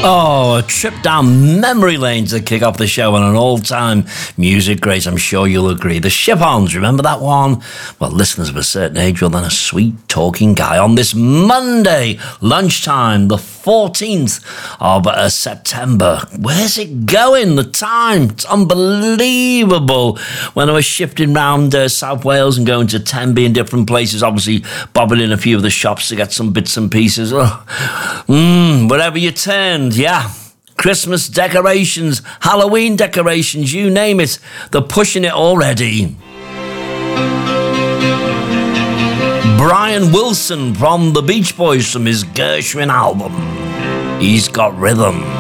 Oh, a trip down memory lane to kick off the show on an all-time music great, I'm sure you'll agree. The Ship-Ons, remember that one? Well, listeners of a certain age will then a sweet talking guy on this Monday lunchtime, the 14th of September. Where's it going? The time, it's unbelievable. When I was shifting round South Wales and going to Tenby and different places, obviously bobbing in a few of the shops to get some bits and pieces. Wherever you turned, yeah. Christmas decorations, Halloween decorations, you name it. They're pushing it already. Brian Wilson from the Beach Boys from his Gershwin album. He's Got Rhythm.